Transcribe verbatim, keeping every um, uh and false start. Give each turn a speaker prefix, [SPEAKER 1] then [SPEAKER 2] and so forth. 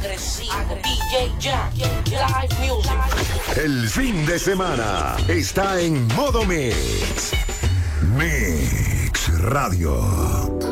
[SPEAKER 1] agresivo, D J Jack, Live Music.
[SPEAKER 2] El fin de semana está en modo Mix. Mix Radio.